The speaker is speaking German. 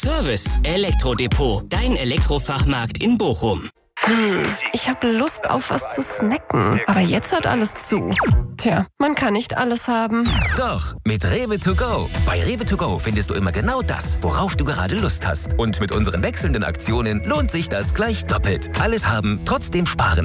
Service Elektrodepot, dein Elektrofachmarkt in Bochum. Ich habe Lust auf was zu snacken, aber jetzt hat alles zu. Tja, man kann nicht alles haben. Doch, mit Rewe to go. Bei Rewe to go findest du immer genau das, worauf du gerade Lust hast. Und mit unseren wechselnden Aktionen lohnt sich das gleich doppelt. Alles haben, trotzdem sparen.